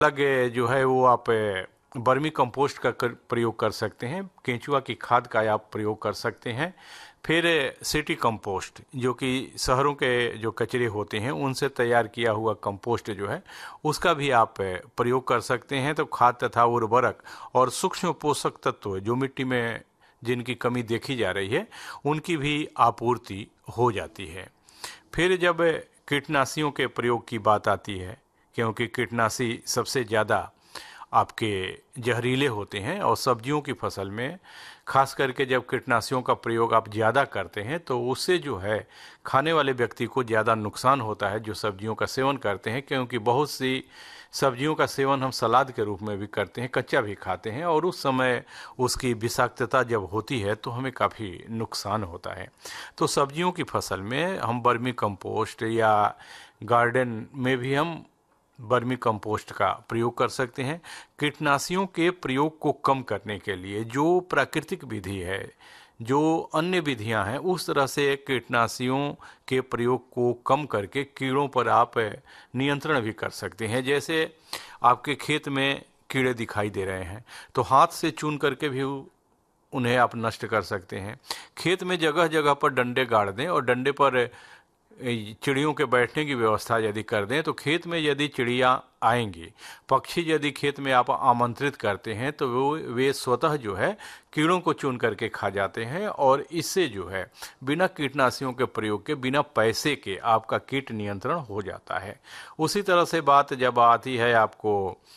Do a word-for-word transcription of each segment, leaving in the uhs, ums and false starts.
अलग जो है वो आप बर्मी कंपोस्ट का कर, प्रयोग कर सकते हैं। केंचुआ की खाद का आप प्रयोग कर सकते हैं। फिर सिटी कंपोस्ट, जो कि शहरों के जो कचरे होते हैं उनसे तैयार किया हुआ कंपोस्ट जो है उसका भी आप प्रयोग कर सकते हैं। तो खाद तथा उर्वरक और सूक्ष्म पोषक तत्व जो मिट्टी में जिनकी कमी देखी जा रही है उनकी भी आपूर्ति हो जाती है। फिर जब कीटनाशियों के प्रयोग की बात आती है, क्योंकि कीटनाशी सबसे ज़्यादा आपके जहरीले होते हैं और सब्जियों की फसल में खास करके जब कीटनाशियों का प्रयोग आप ज़्यादा करते हैं तो उससे जो है खाने वाले व्यक्ति को ज़्यादा नुकसान होता है जो सब्जियों का सेवन करते हैं। क्योंकि बहुत सी सब्जियों का सेवन हम सलाद के रूप में भी करते हैं, कच्चा भी खाते हैं, और उस समय उसकी विषाक्तता जब होती है तो हमें काफ़ी नुकसान होता है। तो सब्जियों की फसल में हम वर्मी कंपोस्ट या गार्डन में भी हम वर्मी कंपोस्ट का प्रयोग कर सकते हैं। कीटनाशियों के प्रयोग को कम करने के लिए जो प्राकृतिक विधि है, जो अन्य विधियां हैं, उस तरह से कीटनाशियों के प्रयोग को कम करके कीड़ों पर आप नियंत्रण भी कर सकते हैं। जैसे आपके खेत में कीड़े दिखाई दे रहे हैं तो हाथ से चून करके भी उन्हें आप नष्ट कर सकते हैं। खेत में जगह जगह पर डंडे गाड़ दें और डंडे पर चिड़ियों के बैठने की व्यवस्था यदि कर दें तो खेत में यदि चिड़िया आएंगी, पक्षी यदि खेत में आप आमंत्रित करते हैं तो वो वे स्वतः जो है कीड़ों को चुन करके खा जाते हैं। और इससे जो है बिना कीटनाशियों के प्रयोग के, बिना पैसे के आपका कीट नियंत्रण हो जाता है। उसी तरह से बात जब आती है आपको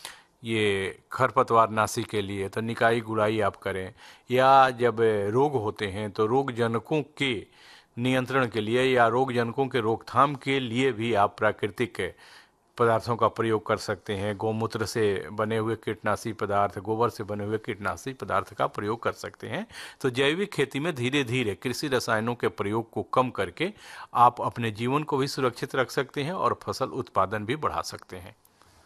ये खरपतवार नाशी के लिए, तो निकाई गुड़ाई आप करें, या जब रोग होते हैं तो रोग जनकों के नियंत्रण के लिए या रोग जनकों के रोकथाम के लिए भी आप प्राकृतिक पदार्थों का प्रयोग कर सकते हैं। गौमूत्र से बने हुए कीटनाशी पदार्थ, गोबर से बने हुए कीटनाशी पदार्थ का प्रयोग कर सकते हैं। तो जैविक खेती में धीरे धीरे कृषि रसायनों के प्रयोग को कम करके आप अपने जीवन को भी सुरक्षित रख सकते हैं और फसल उत्पादन भी बढ़ा सकते हैं।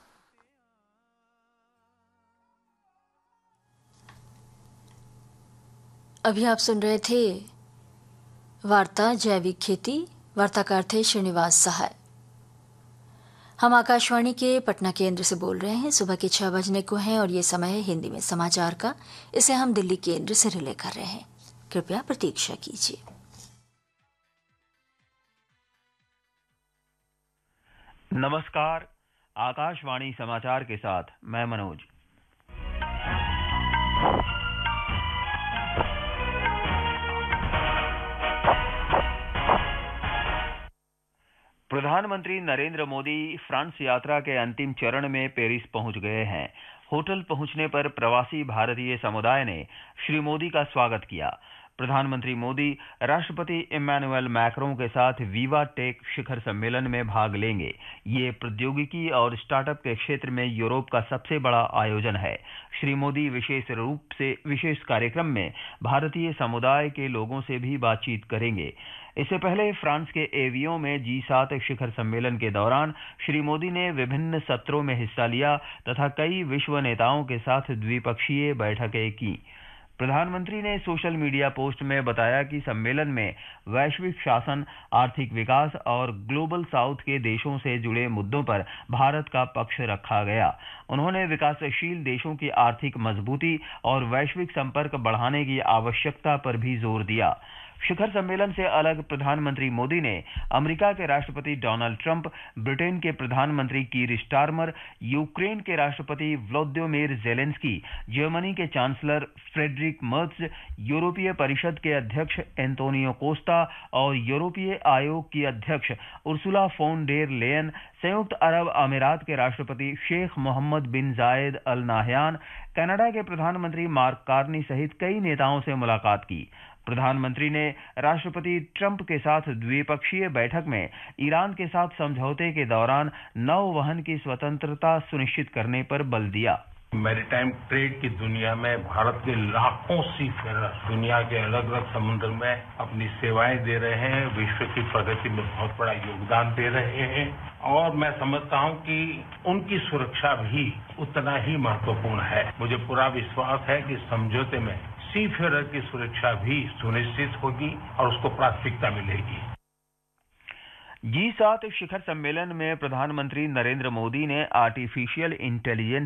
अभी आप सुन रहे थे वार्ता जैविक खेती। वार्ताकार थे श्रीनिवास सहाय। हम आकाशवाणी के पटना केंद्र से बोल रहे हैं। सुबह के छह बजने को हैं और ये समय है हिंदी में समाचार का। इसे हम दिल्ली केंद्र से रिले कर रहे हैं। कृपया प्रतीक्षा कीजिए। नमस्कार, आकाशवाणी समाचार के साथ मैं मनोज। प्रधानमंत्री नरेंद्र मोदी फ्रांस यात्रा के अंतिम चरण में पेरिस पहुंच गए हैं। होटल पहुंचने पर प्रवासी भारतीय समुदाय ने श्री मोदी का स्वागत किया। प्रधानमंत्री मोदी राष्ट्रपति इमैनुअल मैक्रों के साथ वीवा टेक शिखर सम्मेलन में भाग लेंगे। ये प्रौद्योगिकी और स्टार्टअप के क्षेत्र में यूरोप का सबसे बड़ा आयोजन है। श्री मोदी विशेष रूप से विशेष कार्यक्रम में भारतीय समुदाय के लोगों से भी बातचीत करेंगे। इससे पहले फ्रांस के एवियों में जी सात शिखर सम्मेलन के दौरान श्री मोदी ने विभिन्न सत्रों में हिस्सा लिया तथा कई विश्व नेताओं के साथ द्विपक्षीय बैठकें की। प्रधानमंत्री ने सोशल मीडिया पोस्ट में बताया कि सम्मेलन में वैश्विक शासन, आर्थिक विकास और ग्लोबल साउथ के देशों से जुड़े मुद्दों पर भारत का पक्ष रखा गया। उन्होंने विकासशील देशों की आर्थिक मजबूती और वैश्विक संपर्क बढ़ाने की आवश्यकता पर भी जोर दिया। शिखर सम्मेलन से अलग प्रधानमंत्री मोदी ने अमेरिका के राष्ट्रपति डोनाल्ड ट्रंप, ब्रिटेन के प्रधानमंत्री कीर स्टारमर, यूक्रेन के राष्ट्रपति व्लादिमीर जेलेंस्की, जर्मनी के चांसलर फ्रेडरिक मर्ज, यूरोपीय परिषद के अध्यक्ष एंटोनियो कोस्टा और यूरोपीय आयोग की अध्यक्ष उर्सुला फोन डेर लेयन, संयुक्त अरब अमीरात के राष्ट्रपति शेख मोहम्मद बिन जायद अल नाहयान, कनाडा के प्रधानमंत्री मार्क कार्नी सहित कई नेताओं से मुलाकात की। प्रधानमंत्री ने राष्ट्रपति ट्रंप के साथ द्विपक्षीय बैठक में ईरान के साथ समझौते के दौरान नौवहन की स्वतंत्रता सुनिश्चित करने पर बल दिया। मैरीटाइम ट्रेड की दुनिया में भारत के लाखों सीफेरर दुनिया के अलग अलग समुद्र में अपनी सेवाएं दे रहे हैं, विश्व की प्रगति में बहुत बड़ा योगदान दे रहे हैं और मैं समझता हूं कि उनकी सुरक्षा भी उतना ही महत्वपूर्ण है। मुझे पूरा विश्वास है कि समझौते में सीफेरर की सुरक्षा भी सुनिश्चित होगी और उसको प्राथमिकता मिलेगी। जी सात शिखर सम्मेलन में प्रधानमंत्री नरेंद्र मोदी ने आर्टिफिशियल इंटेलिजेंस